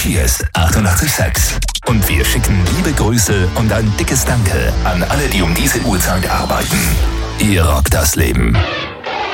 Hier ist 88,6. Und wir schicken liebe Grüße und ein dickes Danke an alle, die um diese Uhrzeit arbeiten. Ihr rockt das Leben.